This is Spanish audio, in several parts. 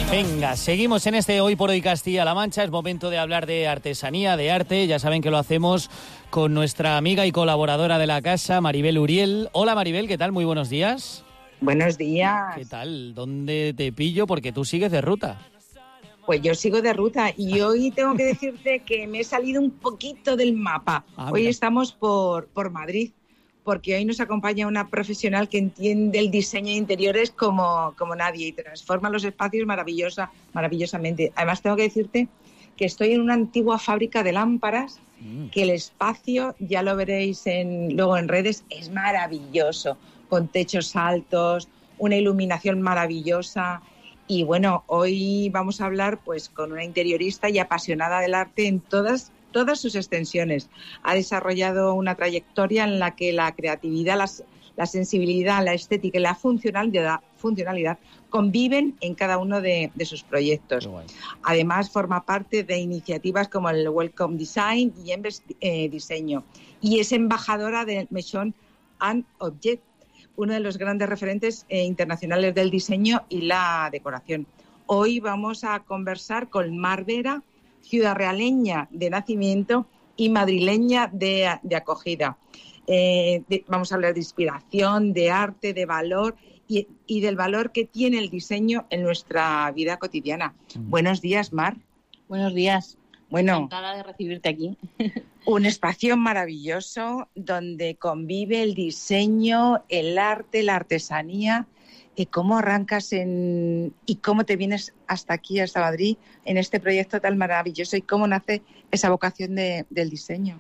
Venga, seguimos en este Hoy por Hoy Castilla-La Mancha. Es momento de hablar de artesanía, de arte. Ya saben que lo hacemos con nuestra amiga y colaboradora de la casa, Maribel Uriel. Hola Maribel, ¿qué tal? Muy buenos días. Buenos días. ¿Qué tal? ¿Dónde te pillo? Porque tú sigues de ruta. Pues yo sigo de ruta y hoy tengo que decirte que me he salido un poquito del mapa. Hoy estamos por Madrid, porque hoy nos acompaña una profesional que entiende el diseño de interiores como nadie y transforma los espacios maravillosamente. Además, tengo que decirte que estoy en una antigua fábrica de lámparas, que el espacio, ya lo veréis luego en redes, es maravilloso, con techos altos, una iluminación maravillosa. Y bueno, hoy vamos a hablar pues con una interiorista y apasionada del arte en todas sus extensiones. Ha desarrollado una trayectoria en la que la creatividad, la sensibilidad, la estética y la funcionalidad conviven en cada uno de sus proyectos. Además, forma parte de iniciativas como el Welcome Design y Embes Diseño. Y es embajadora del Maison and Object, uno de los grandes referentes internacionales del diseño y la decoración. Hoy vamos a conversar con Mar Vera, ciudadrealeña de nacimiento y madrileña de acogida. Vamos a hablar de inspiración, de arte, de valor y del valor que tiene el diseño en nuestra vida cotidiana. Buenos días, Mar. Buenos días. Bueno, encantada de recibirte aquí. Un espacio maravilloso donde convive el diseño, el arte, la artesanía. ¿Cómo arrancas y cómo te vienes hasta aquí, hasta Madrid, en este proyecto tan maravilloso? ¿Y cómo nace esa vocación del diseño?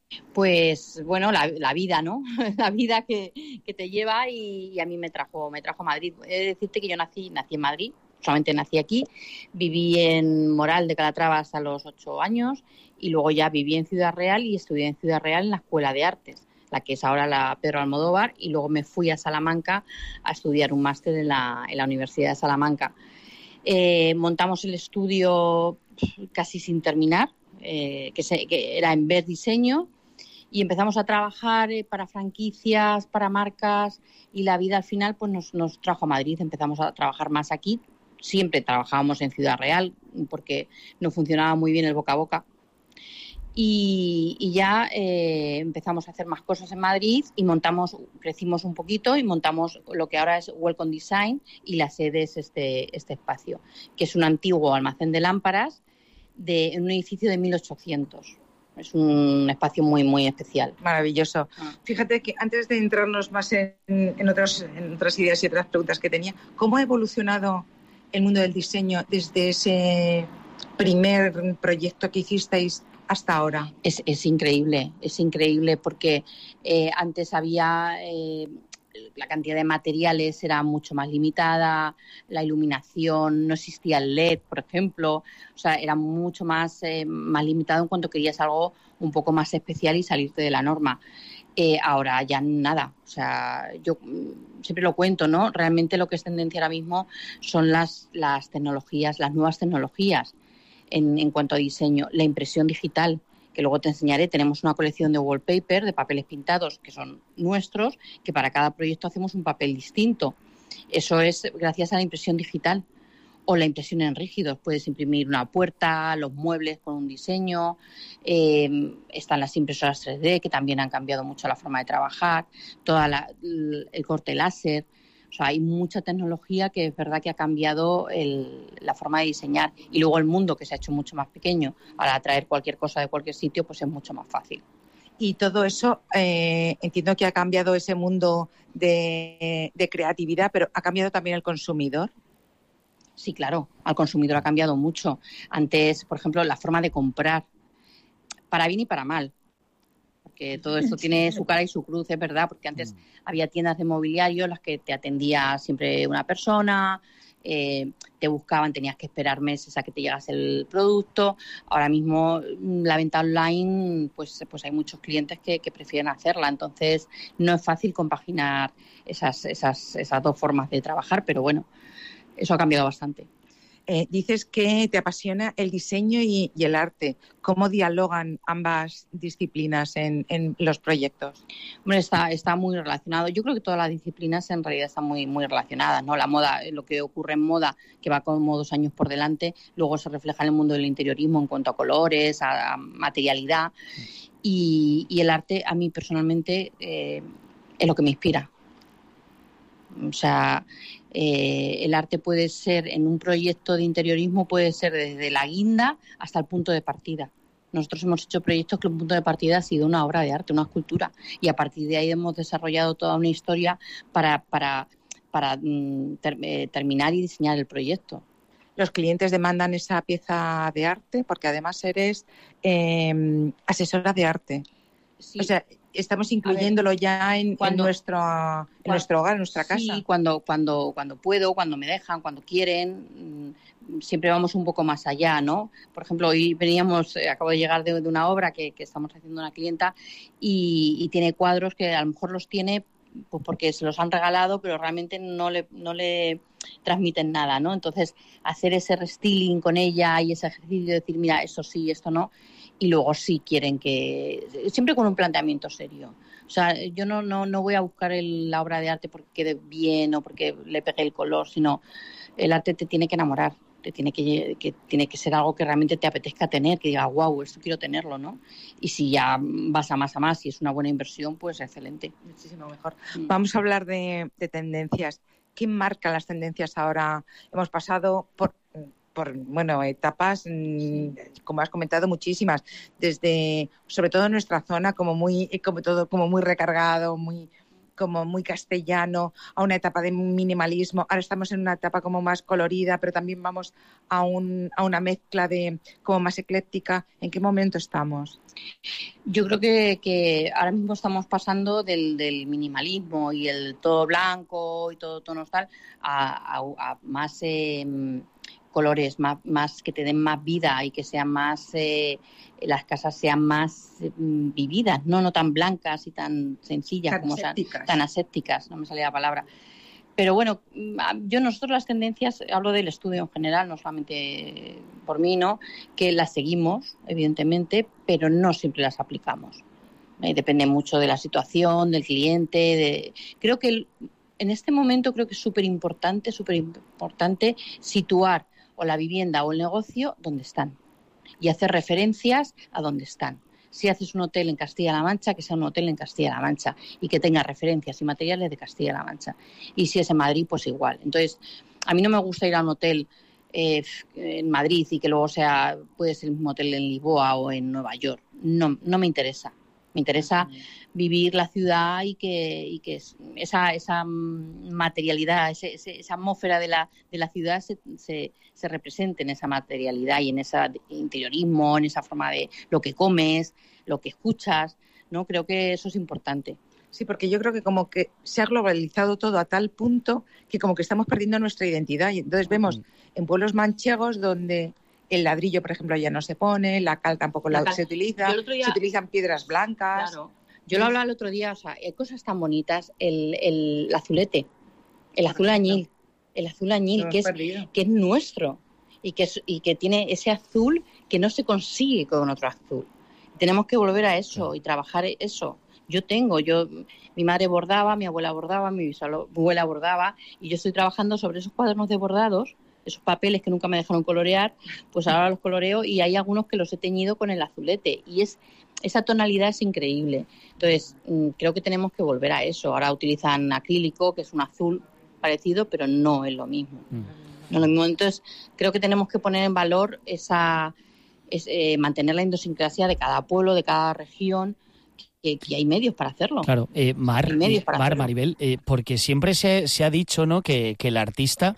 Pues bueno, la vida, ¿no? La vida que te lleva y a mí me trajo a Madrid. He de decirte que yo nací en Madrid. Solamente nací aquí, viví en Moral de Calatrava hasta los 8 años y luego ya viví en Ciudad Real y estudié en Ciudad Real en la Escuela de Artes, la que es ahora la Pedro Almodóvar, y luego me fui a Salamanca a estudiar un máster en la Universidad de Salamanca. Montamos el estudio casi sin terminar, que era Embes Diseño, y empezamos a trabajar para franquicias, para marcas, y la vida al final pues nos trajo a Madrid. Empezamos a trabajar más aquí. Siempre trabajábamos en Ciudad Real porque no funcionaba muy bien el boca a boca. Y ya empezamos a hacer más cosas en Madrid y crecimos un poquito y montamos lo que ahora es Welcome Design, y la sede es este espacio, que es un antiguo almacén de lámparas en un edificio de 1800. Es un espacio muy, muy especial. Maravilloso. Fíjate que antes de entrarnos más en otras ideas y otras preguntas que tenía, ¿cómo ha evolucionado el mundo del diseño desde ese primer proyecto que hicisteis hasta ahora? Es increíble porque antes había... la cantidad de materiales era mucho más limitada, la iluminación, no existía el LED, por ejemplo, o sea, era mucho más limitado en cuanto querías algo un poco más especial y salirte de la norma. Ahora ya nada, o sea, yo siempre lo cuento, ¿no? Realmente lo que es tendencia ahora mismo son las tecnologías, las nuevas tecnologías en cuanto a diseño, la impresión digital, que luego te enseñaré. Tenemos una colección de wallpaper, de papeles pintados, que son nuestros, que para cada proyecto hacemos un papel distinto. Eso es gracias a la impresión digital. O la impresión en rígidos. Puedes imprimir una puerta, los muebles con un diseño. Están las impresoras 3D, que también han cambiado mucho la forma de trabajar. El corte láser. O sea, hay mucha tecnología que es verdad que ha cambiado la forma de diseñar. Y luego el mundo, que se ha hecho mucho más pequeño. Para traer cualquier cosa de cualquier sitio, pues es mucho más fácil. Y todo eso, entiendo que ha cambiado ese mundo de creatividad, pero ¿ha cambiado también el consumidor? Sí, claro, al consumidor ha cambiado mucho. Antes, por ejemplo, la forma de comprar, para bien y para mal. Porque todo esto tiene su cara y su cruz, es verdad, porque antes había tiendas de mobiliario en las que te atendía siempre una persona, te buscaban, tenías que esperar meses a que te llegase el producto. Ahora mismo la venta online, pues hay muchos clientes que prefieren hacerla, entonces no es fácil compaginar esas dos formas de trabajar, pero bueno, eso ha cambiado bastante. Dices que te apasiona el diseño y el arte. ¿Cómo dialogan ambas disciplinas en los proyectos? Bueno, está muy relacionado. Yo creo que todas las disciplinas en realidad están muy, muy relacionadas, ¿no? La moda, lo que ocurre en moda, que va como 2 años por delante, luego se refleja en el mundo del interiorismo en cuanto a colores, a materialidad. Y el arte, a mí personalmente, es lo que me inspira. O sea, el arte puede ser, en un proyecto de interiorismo, puede ser desde la guinda hasta el punto de partida. Nosotros hemos hecho proyectos que el punto de partida ha sido una obra de arte, una escultura, y a partir de ahí hemos desarrollado toda una historia para terminar y diseñar el proyecto. Los clientes demandan esa pieza de arte porque además eres asesora de arte. Sí. O sea, estamos incluyéndolo ya en nuestro hogar, en nuestra casa. Sí, cuando puedo, cuando me dejan, cuando quieren, siempre vamos un poco más allá, ¿no? Por ejemplo, hoy acabo de llegar de una obra que estamos haciendo una clienta y tiene cuadros que a lo mejor los tiene pues porque se los han regalado, pero realmente no le transmiten nada, ¿no? Entonces, hacer ese restyling con ella y ese ejercicio de decir, mira, esto sí, esto no, y luego sí quieren que... Siempre con un planteamiento serio. O sea, yo no voy a buscar la obra de arte porque quede bien o porque le pegue el color, sino el arte te tiene que enamorar, tiene que ser algo que realmente te apetezca tener, que diga, wow, esto quiero tenerlo, ¿no? Y si ya vas a más y es una buena inversión, pues excelente. Muchísimo mejor. Vamos a hablar de tendencias. ¿Qué marcan las tendencias ahora? Hemos pasado por etapas, como has comentado, muchísimas, desde, sobre todo en nuestra zona, como muy recargado, como muy castellano, a una etapa de minimalismo. Ahora estamos en una etapa como más colorida, pero también vamos a una mezcla de como más ecléctica. ¿En qué momento estamos? Yo creo que ahora mismo estamos pasando del minimalismo y el todo blanco y todo tonos tal a más colores, más que te den más vida y que sean más las casas sean más vividas, no tan blancas y tan sencillas tan asépticas, no me salía la palabra. Pero bueno, nosotros las tendencias, hablo del estudio en general, no solamente por mí, ¿no? Que las seguimos, evidentemente, pero no siempre las aplicamos. Depende mucho de la situación, del cliente. Creo que en este momento creo que es súper importante situar o la vivienda o el negocio donde están y hacer referencias a donde están. Si haces un hotel en Castilla-La Mancha, que sea un hotel en Castilla-La Mancha y que tenga referencias y materiales de Castilla-La Mancha. Y si es en Madrid, pues igual. Entonces, a mí no me gusta ir a un hotel en Madrid y que luego puede ser el mismo hotel en Lisboa o en Nueva York. No me interesa. Me interesa vivir la ciudad y que esa materialidad, esa atmósfera de la ciudad se represente en esa materialidad y en ese interiorismo, en esa forma de lo que comes, lo que escuchas, ¿no? Creo que eso es importante. Sí, porque yo creo que como que se ha globalizado todo a tal punto que como que estamos perdiendo nuestra identidad. Y entonces vemos en pueblos manchegos donde el ladrillo, por ejemplo, ya no se pone, la cal tampoco se utiliza, se utilizan piedras blancas. Claro. Yo lo hablaba el otro día, o sea, hay cosas tan bonitas, el azulete, el azul añil, que es nuestro y que tiene ese azul que no se consigue con otro azul. Tenemos que volver a eso y trabajar eso. Mi madre bordaba, mi abuela bordaba, mi bisabuela bordaba y yo estoy trabajando sobre esos cuadernos de bordados, esos papeles que nunca me dejaron colorear, pues ahora los coloreo y hay algunos que los he teñido con el azulete y esa tonalidad es increíble. Entonces, creo que tenemos que volver a eso. Ahora utilizan acrílico, que es un azul parecido, pero no es lo mismo. No es lo mismo. Entonces, creo que tenemos que poner en valor mantener la idiosincrasia de cada pueblo, de cada región, que hay medios para hacerlo. Claro, Maribel, porque siempre se ha dicho, ¿no?, que el artista,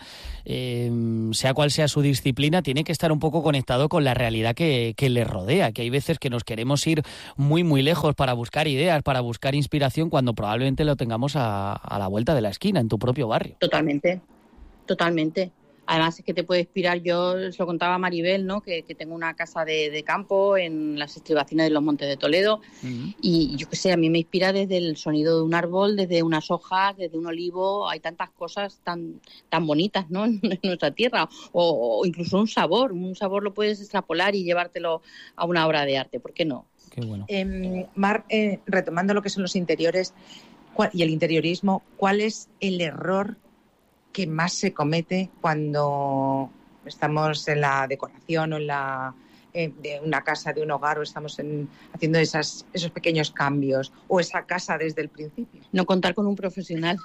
sea cual sea su disciplina, tiene que estar un poco conectado con la realidad que le rodea, que hay veces que nos queremos ir muy, muy lejos para buscar ideas, para buscar inspiración, cuando probablemente lo tengamos a la vuelta de la esquina, en tu propio barrio. Totalmente. Además es que te puede inspirar, yo os lo contaba a Maribel, ¿no? Que tengo una casa de campo en las estribaciones de los Montes de Toledo y yo qué sé, a mí me inspira desde el sonido de un árbol, desde unas hojas, desde un olivo, hay tantas cosas tan bonitas, ¿no? En nuestra tierra, o incluso un sabor lo puedes extrapolar y llevártelo a una obra de arte, ¿por qué no? Qué bueno. Mar, retomando lo que son los interiores y el interiorismo, ¿cuál es el error que más se comete cuando estamos en la decoración o de una casa, de un hogar, o estamos haciendo esos pequeños cambios, o esa casa desde el principio? No contar con un profesional.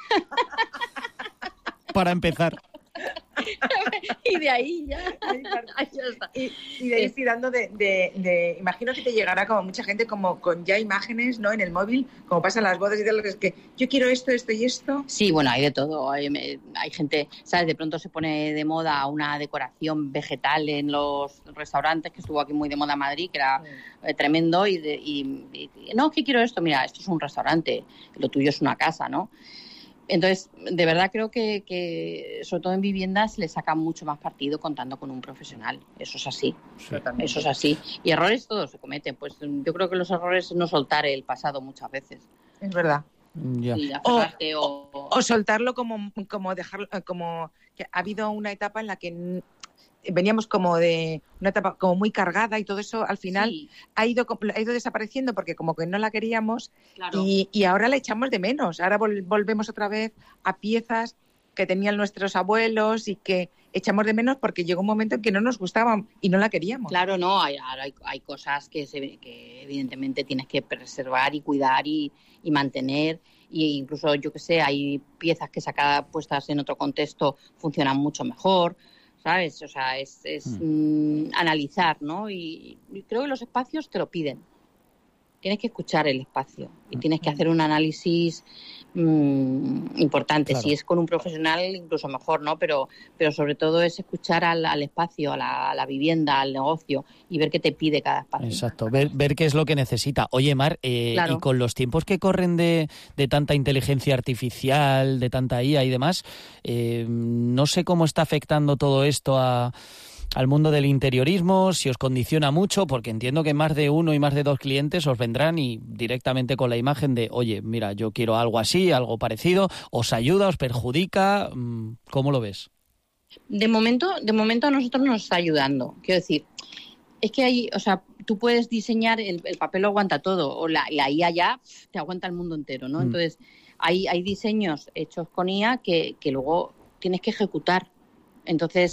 Para empezar. Y de ahí ya. Y de ahí estoy dando imagino que te llegará como mucha gente como con ya imágenes, ¿no? En el móvil, como pasan las bodas y tal, que es que yo quiero esto y esto. Sí, bueno, hay de todo. Hay gente, ¿sabes? De pronto se pone de moda una decoración vegetal en los restaurantes, que estuvo aquí muy de moda en Madrid, que era tremendo, y no, que quiero esto, mira, esto es un restaurante, lo tuyo es una casa, ¿no? Entonces, de verdad creo que sobre todo en viviendas le sacan mucho más partido contando con un profesional. Eso es así. Sí. Eso es así. Y errores todos se cometen. Pues yo creo que los errores es no soltar el pasado muchas veces. Es verdad. Ya. O soltarlo como dejarlo, como que ha habido una etapa en la que veníamos como de una etapa como muy cargada y todo eso al final ha ido desapareciendo porque como que no la queríamos. Claro. Y ahora la echamos de menos. Ahora volvemos otra vez a piezas que tenían nuestros abuelos y que echamos de menos porque llegó un momento en que no nos gustaban y no la queríamos. Claro, no, hay cosas que evidentemente tienes que preservar y cuidar y mantener. Y incluso, yo que sé, hay piezas que puestas en otro contexto funcionan mucho mejor, ¿sabes? O sea, es analizar, ¿no? Y creo que los espacios te lo piden. Tienes que escuchar el espacio y tienes que hacer un análisis importante. Claro. Si es con un profesional, incluso mejor, ¿no? Pero sobre todo es escuchar al espacio, a la vivienda, al negocio y ver qué te pide cada espacio. Exacto, ver qué es lo que necesita. Oye, Mar, claro. Y con los tiempos que corren de tanta inteligencia artificial, de tanta IA y demás, no sé cómo está afectando todo esto al mundo del interiorismo, si os condiciona mucho, porque entiendo que más de uno y más de dos clientes os vendrán y directamente con la imagen de, oye, mira, yo quiero algo así, algo parecido, ¿os ayuda, os perjudica? ¿Cómo lo ves? De momento a nosotros nos está ayudando. Quiero decir, es que tú puedes diseñar, el papel lo aguanta todo, o la IA ya te aguanta el mundo entero, ¿no? Entonces, hay diseños hechos con IA que luego tienes que ejecutar. Entonces,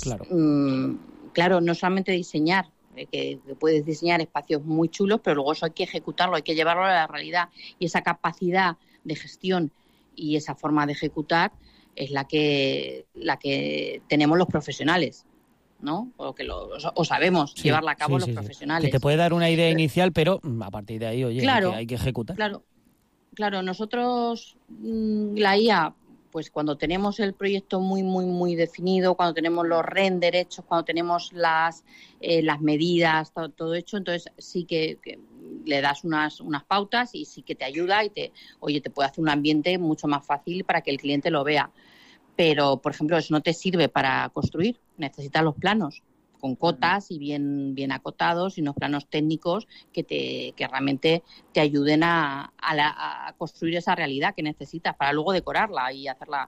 claro, no solamente diseñar, que puedes diseñar espacios muy chulos, pero luego eso hay que ejecutarlo, hay que llevarlo a la realidad. Y esa capacidad de gestión y esa forma de ejecutar es la que tenemos los profesionales, ¿no? O sabemos llevarla a cabo los profesionales. Que te puede dar una idea inicial, pero a partir de ahí, oye, hay que ejecutar. Claro, nosotros, la IA, pues cuando tenemos el proyecto muy, muy, muy definido, cuando tenemos los render hechos, cuando tenemos las medidas, todo hecho, entonces sí que le das unas pautas y sí que te ayuda y te puede hacer un ambiente mucho más fácil para que el cliente lo vea. Pero, por ejemplo, eso no te sirve para construir, necesitas los planos con cotas y bien acotados y unos planos técnicos que realmente te ayuden a construir esa realidad que necesitas para luego decorarla y hacerla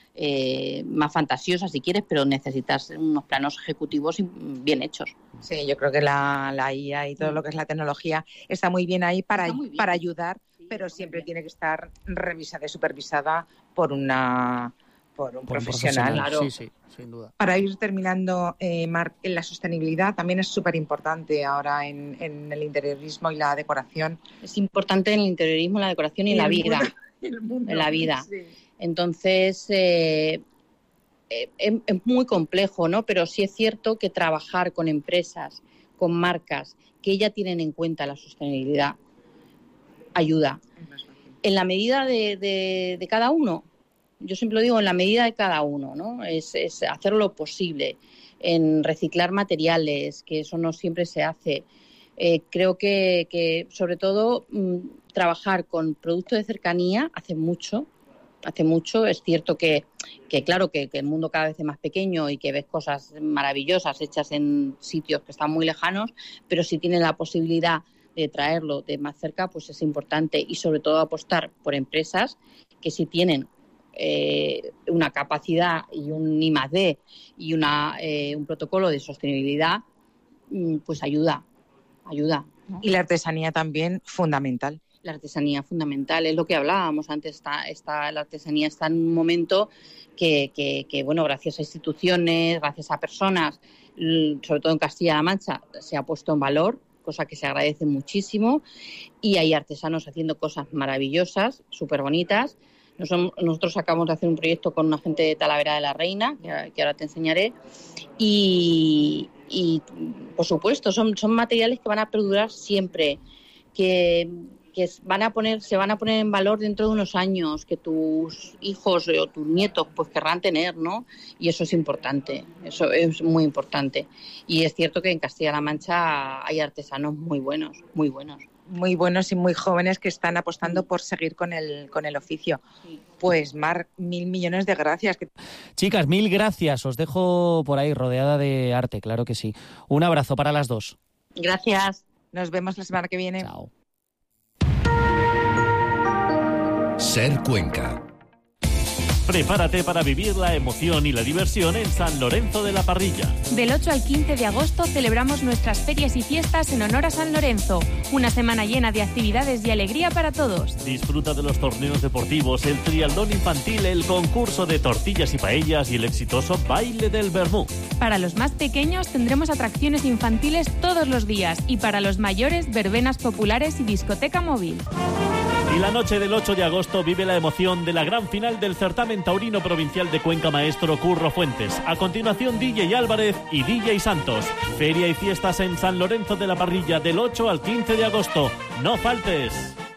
más fantasiosa si quieres, pero necesitas unos planos ejecutivos bien hechos. Sí, yo creo que la IA y todo lo que es la tecnología está muy bien ahí para ayudar, pero siempre tiene que estar revisada y supervisada por un profesional. Claro. Sí, sin duda. Para ir terminando, Marc, en la sostenibilidad también es súper importante ahora en el interiorismo y la decoración. Es importante en el interiorismo, la decoración y en la vida. En la vida. Sí. Entonces, es muy complejo, ¿no? Pero sí es cierto que trabajar con empresas, con marcas que ya tienen en cuenta la sostenibilidad ayuda. En la medida de cada uno. Yo siempre lo digo, en la medida de cada uno, ¿no? Es hacer lo posible, en reciclar materiales, que eso no siempre se hace. Creo que sobre todo, trabajar con productos de cercanía hace mucho, hace mucho. Es cierto que claro, que el mundo cada vez es más pequeño y que ves cosas maravillosas hechas en sitios que están muy lejanos, pero si tienes la posibilidad de traerlo de más cerca, pues es importante, y sobre todo apostar por empresas que sí tienen una capacidad y un I+D y un protocolo de sostenibilidad, pues ayuda, ¿no? Y la artesanía también fundamental. La artesanía fundamental, es lo que hablábamos antes, la artesanía está en un momento que bueno, gracias a instituciones, gracias a personas, sobre todo en Castilla-La Mancha, se ha puesto en valor, cosa que se agradece muchísimo, y hay artesanos haciendo cosas maravillosas, súper bonitas. Nosotros acabamos de hacer un proyecto con una gente de Talavera de la Reina, que ahora te enseñaré, y por supuesto son materiales que van a perdurar siempre, que se van a poner en valor dentro de unos años, que tus hijos o tus nietos pues querrán tener, ¿no? Y eso es importante, eso es muy importante. Y es cierto que en Castilla-La Mancha hay artesanos muy buenos, muy buenos. Muy buenos y muy jóvenes que están apostando por seguir con el oficio. Sí. Pues Mar, 1.000 millones de gracias. Chicas, 1.000 gracias. Os dejo por ahí rodeada de arte, claro que sí. Un abrazo para las dos. Gracias. Nos vemos la semana que viene. Chao. Ser Cuenca. Prepárate para vivir la emoción y la diversión en San Lorenzo de la Parrilla. Del 8 al 15 de agosto celebramos nuestras ferias y fiestas en honor a San Lorenzo. Una semana llena de actividades y alegría para todos. Disfruta de los torneos deportivos, el triatlón infantil, el concurso de tortillas y paellas y el exitoso baile del vermú. Para los más pequeños tendremos atracciones infantiles todos los días, y para los mayores, verbenas populares y discoteca móvil. Y la noche del 8 de agosto vive la emoción de la gran final del certamen taurino provincial de Cuenca Maestro Curro Fuentes. A continuación, DJ Álvarez y DJ Santos. Feria y fiestas en San Lorenzo de la Parrilla del 8 al 15 de agosto. ¡No faltes!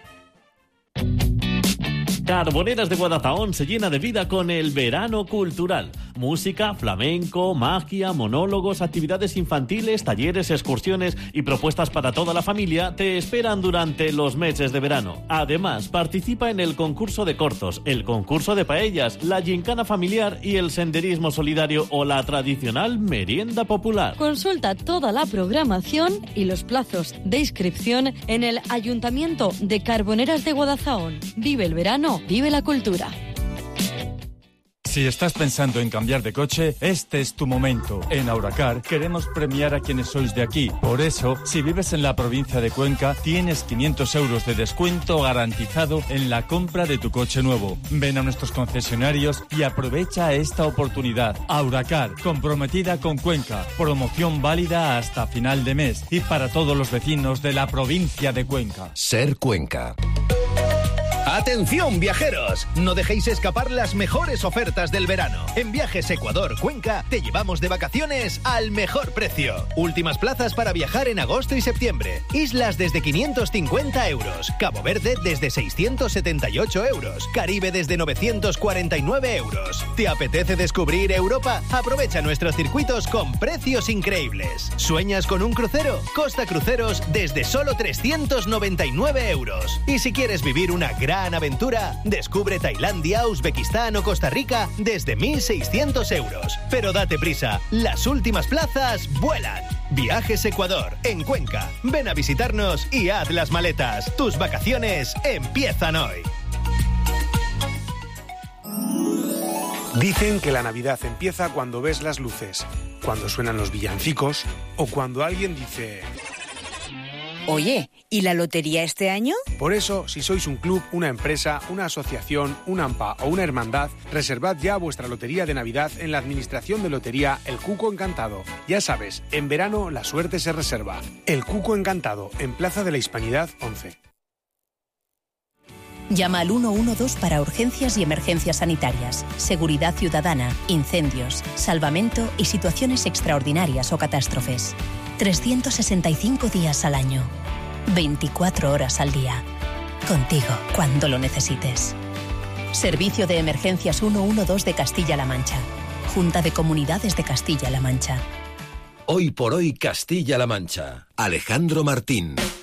Carboneras de Guadalajara se llena de vida con el verano cultural. Música, flamenco, magia, monólogos, actividades infantiles, talleres, excursiones y propuestas para toda la familia te esperan durante los meses de verano. Además, participa en el concurso de cortos, el concurso de paellas, la gincana familiar y el senderismo solidario o la tradicional merienda popular. Consulta toda la programación y los plazos de inscripción en el Ayuntamiento de Carboneras de Guadalajara. Vive el verano, vive la cultura. Si estás pensando en cambiar de coche, este es tu momento. En Auracar queremos premiar a quienes sois de aquí. Por eso, si vives en la provincia de Cuenca, tienes 500 euros de descuento garantizado en la compra de tu coche nuevo. Ven a nuestros concesionarios y aprovecha esta oportunidad. Auracar, comprometida con Cuenca. Promoción válida hasta final de mes y para todos los vecinos de la provincia de Cuenca. Ser Cuenca. ¡Atención, viajeros! No dejéis escapar las mejores ofertas del verano. En Viajes Ecuador Cuenca te llevamos de vacaciones al mejor precio. Últimas plazas para viajar en agosto y septiembre. Islas desde 550 euros. Cabo Verde desde 678 euros. Caribe desde 949 euros. ¿Te apetece descubrir Europa? Aprovecha nuestros circuitos con precios increíbles. ¿Sueñas con un crucero? Costa Cruceros desde solo 399 euros. Y si quieres vivir una gran aventura, descubre Tailandia, Uzbekistán o Costa Rica desde 1.600 euros. Pero date prisa, las últimas plazas vuelan. Viajes Ecuador, en Cuenca. Ven a visitarnos y haz las maletas. Tus vacaciones empiezan hoy. Dicen que la Navidad empieza cuando ves las luces, cuando suenan los villancicos o cuando alguien dice... Oye, ¿y la lotería este año? Por eso, si sois un club, una empresa, una asociación, un AMPA o una hermandad, reservad ya vuestra lotería de Navidad en la Administración de Lotería El Cuco Encantado. Ya sabes, en verano la suerte se reserva. El Cuco Encantado, en Plaza de la Hispanidad 11. Llama al 112 para urgencias y emergencias sanitarias, seguridad ciudadana, incendios, salvamento y situaciones extraordinarias o catástrofes. 365 días al año, 24 horas al día. Contigo cuando lo necesites. Servicio de Emergencias 112 de Castilla-La Mancha. Junta de Comunidades de Castilla-La Mancha. Hoy por hoy Castilla-La Mancha. Alejandro Martín.